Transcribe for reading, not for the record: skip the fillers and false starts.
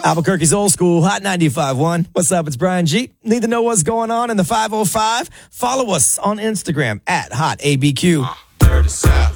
Albuquerque's old school, Hot 95.1. What's up? It's Brian G. Need to know what's going on in the 505? Follow us on Instagram at HotABQ. Dirty South.